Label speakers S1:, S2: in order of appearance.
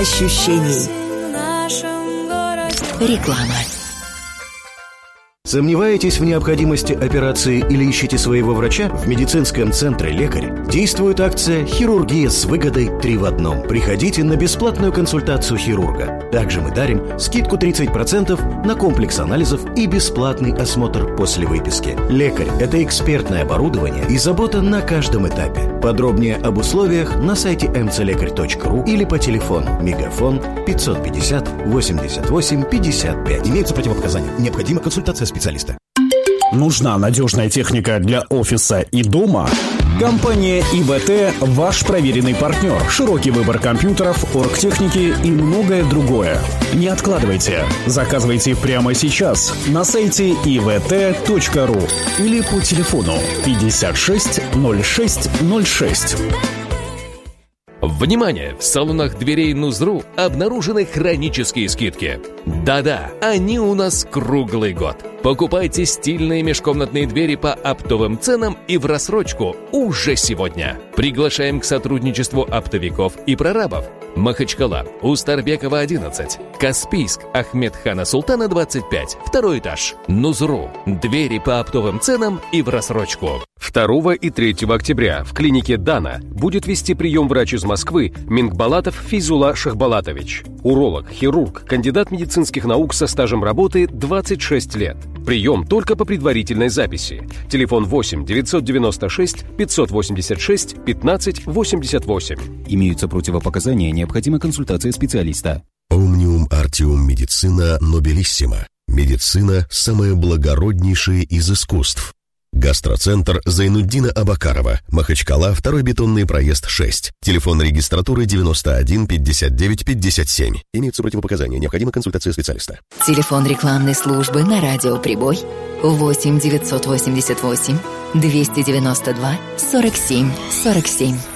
S1: ощущений. Реклама.
S2: Сомневаетесь в необходимости операции или ищете своего врача? В медицинском центре «Лекарь» действует акция «Хирургия с выгодой 3 в 1». Приходите на бесплатную консультацию хирурга. Также мы дарим скидку 30% на комплекс анализов и бесплатный осмотр после выписки. «Лекарь» — это экспертное оборудование и забота на каждом этапе. Подробнее об условиях на сайте mcлекарь.ру или по телефону мегафон 550 88 55.
S3: Имеются противопоказания. Необходима консультация специалиста.
S4: Нужна надежная техника для офиса и дома? Компания ИВТ – ваш проверенный партнер. Широкий выбор компьютеров, оргтехники и многое другое. Не откладывайте. Заказывайте прямо сейчас на сайте ivt.ru или по телефону 56 06 06.
S5: Внимание! В салонах дверей Нузру обнаружены хронические скидки. Да-да, они у нас круглый год. Покупайте стильные межкомнатные двери по оптовым ценам и в рассрочку уже сегодня. Приглашаем к сотрудничеству оптовиков и прорабов. Махачкала, Устарбекова, 11. Каспийск, Ахмедхана Султана, 25. Второй этаж. Нузру. Двери по оптовым ценам и в рассрочку.
S6: 2 и 3 октября в клинике «Дана» будет вести прием врач из Москвы Мингбалатов Фейзула Шахбалатович. Уролог, хирург, кандидат медицинских наук со стажем работы 26 лет. Прием только по предварительной записи. Телефон 8 996 586 15 88.
S7: Имеются противопоказания, необходима консультация специалиста.
S8: Omnium Artium Medicina Nobilissima. Медицина – самое благороднейшее из искусств. Гастроцентр Зайнуддина Абакарова. Махачкала, 2-й бетонный проезд 6. Телефон регистратуры 91 59 57. Имеются противопоказания, необходима консультация специалиста.
S1: Телефон рекламной службы на радио «Прибой» 8 988 292 47 47.